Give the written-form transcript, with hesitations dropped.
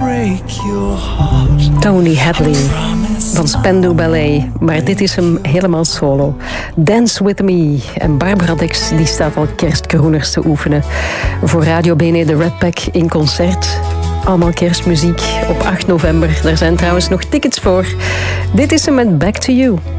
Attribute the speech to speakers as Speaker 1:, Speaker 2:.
Speaker 1: Tony Hadley van Spandau Ballet. Maar dit is hem helemaal solo. Dance With Me. En Barbara Dex die staat al kerstkroeners te oefenen. Voor Radio Bene de Red Pack in concert. Allemaal kerstmuziek op 8 november. Daar zijn trouwens nog tickets voor. Dit is hem met Back to You.